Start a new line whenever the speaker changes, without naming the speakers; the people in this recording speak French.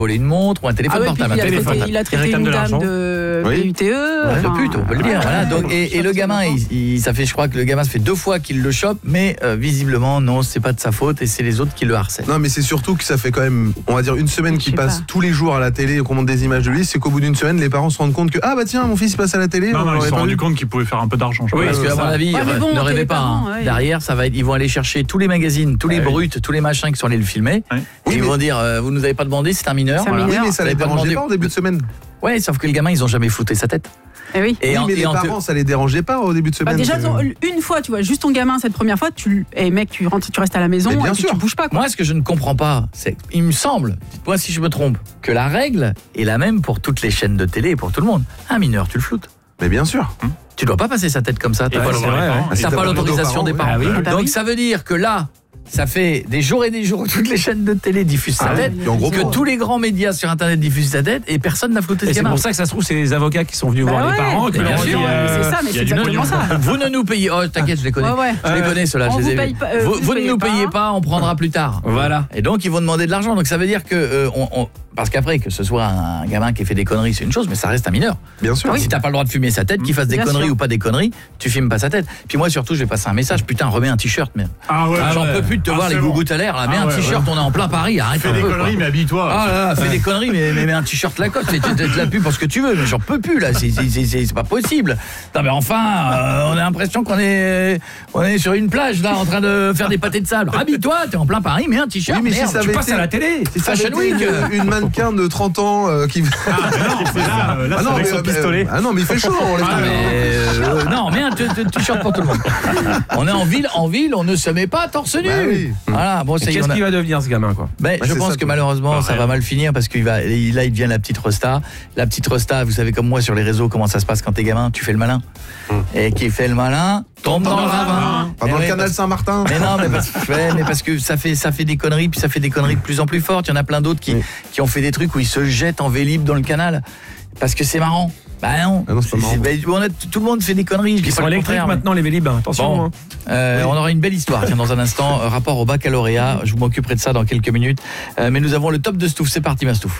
voler une montre ou un téléphone portable.
Il a traité une dame de PUTE.
De pute, on peut le dire. Voilà. Donc, et le gamin, ça fait, je crois que le gamin, ça fait 2 fois qu'il le chope, mais visiblement, non, c'est pas de sa faute et c'est les autres qui le harcèlent.
Non, mais c'est surtout que ça fait quand même, on va dire, une semaine qu'il passe tous les jours à la télé et qu'on montre des images de lui. C'est qu'au bout d'une semaine, les parents se rendent compte que ah bah tiens, mon fils passe à la télé.
Non, ils se sont rendus compte qu'il pouvait faire un peu d'argent.
Oui, parce qu'à mon avis, ne rêvez pas. Derrière, ça va être, ils vont aller chercher tous les magazines, tous les brutes, tous les machins qui sont allés le filmer. Et ils vont dire, vous nous avez pas demandé, c'est un mineur.
Oui, mais ça les dérangeait pas au début de semaine.
Ouais, sauf que les gamins, ils ont jamais flouté sa tête.
Oui.
Mais les parents, ça les dérangeait pas au début de semaine.
Déjà, une fois, tu vois, juste ton gamin cette première fois, mec, tu restes à la maison et tu bouges pas.
Moi, ce que je ne comprends pas, c'est, il me semble, dites-moi si je me trompe, que la règle est la même pour toutes les chaînes de télé et pour tout le monde. Un mineur, tu le floutes.
Mais bien sûr.
Tu dois pas passer sa tête comme ça. T'as pas l'autorisation des parents. Donc ça veut dire que là, ça fait des jours et des jours où toutes les chaînes de télé diffusent sa tête, que tous les grands médias sur Internet diffusent sa tête et personne n'a flouté ce gamin.
C'est pour ça que ça se trouve, c'est les avocats qui sont venus voir les parents.
Bien sûr, c'est ça, mais c'est exactement ça.
Vous ne nous payez... Oh, t'inquiète, je les connais. Je les connais, ceux-là. Vous ne nous payez pas, on prendra plus tard. Voilà. Et donc, ils vont demander de l'argent. Donc, ça veut dire que... Parce qu'après, que ce soit un gamin qui fait des conneries, c'est une chose, mais ça reste un mineur.
Bien sûr.
Si t'as pas le droit de fumer sa tête, qu'il fasse des conneries ou pas des conneries, tu filmes pas sa tête. Puis moi, surtout, je vais passer un message. Putain, remets un t-shirt, même. J'en peux plus de te voir les gougouttes à l'air. Mets un t-shirt, on est en plein Paris. Arrête un peu.
Fais des conneries, mais habille-toi.
Fais des conneries, mais mets un t-shirt Lacoste. Fais de la pub pour ce que tu veux. Mais j'en peux plus, là. C'est pas possible. Non, mais enfin, on a l'impression qu'on est sur une plage, là, en train de faire des pâtés de sable. Habille-toi, t'es en plein Paris, mets un t-shirt.
Oui, mais si ça
tu passes à la télé.
Si ça avait été une mannequin de 30 ans qui...
Là, non, avec son pistolet.
Ah non, mais il fait chaud.
Non, mets un t-shirt pour tout le monde. On est en ville, on ne se met pas torse nu.
Oui.
Voilà, bon,
qu'est-ce qu'il va devenir ce gamin, quoi?
Je pense que malheureusement ça va mal finir parce qu'il il devient la petite resta. La petite resta, vous savez comme moi sur les réseaux comment ça se passe quand t'es gamin, tu fais le malin. Et qui fait le malin tombe dans le ravin.
Dans le canal Saint-Martin.
Mais non, mais parce que ça fait des conneries, puis ça fait des conneries de plus en plus fortes. Il y en a plein d'autres qui ont fait des trucs où ils se jettent en vélib dans le canal parce que c'est marrant. Bah non,
c'est pas marrant.
Tout le monde fait des conneries.
Ils sont électriques maintenant, les vélib. Attention.
Bon. On aura une belle histoire dans un instant, rapport au baccalauréat. Je m'occuperai de ça dans quelques minutes. Mais nous avons le top de Stouff. C'est parti, ma Stouff.